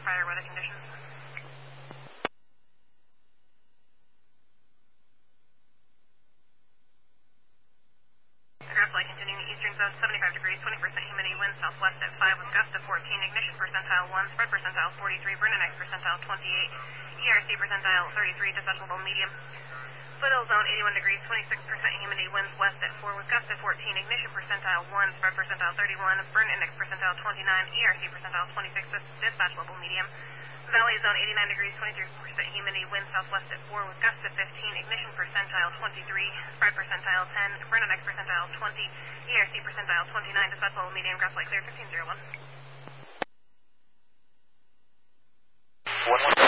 prior weather conditions. Aircraft flight continuing eastern south 75 degrees, 20% humidity, wind southwest at 5 with gust of 14, ignition percentile 1, spread percentile 43, burn index percentile 28, ERC percentile 33, descent level medium. Foothill zone 81 degrees, 26% humidity, winds west at 4 with gust of 14, ignition percentile 1, spread percentile 31, burn index percentile 29, ERC percentile 26, dispatch level medium. Valley zone 89 degrees, 23% humidity, wind southwest at 4 with gust of 15, ignition percentile 23, spread percentile 10, burn index percentile 20, ERC percentile 29, dispatch level medium, ground flight clear 1501. 1-1.